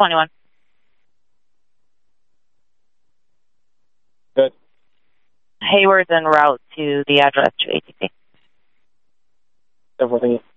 21. Good. Hayward's en route to the address to ATP. Everything.